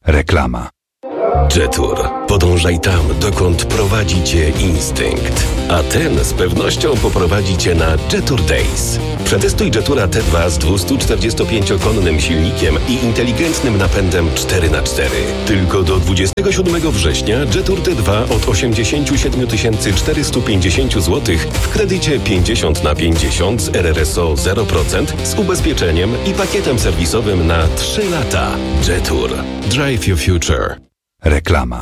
Reklama. Jetour. Podążaj tam, dokąd prowadzi Cię instynkt. A ten z pewnością poprowadzi Cię na Jetour Days. Przetestuj Jetoura T2 z 245-konnym silnikiem i inteligentnym napędem 4x4. Tylko do 27 września Jetour T2 od 87 450 zł w kredycie 50/50 z RRSO 0% z ubezpieczeniem i pakietem serwisowym na 3 lata. Jetour. Drive your future. Reklama.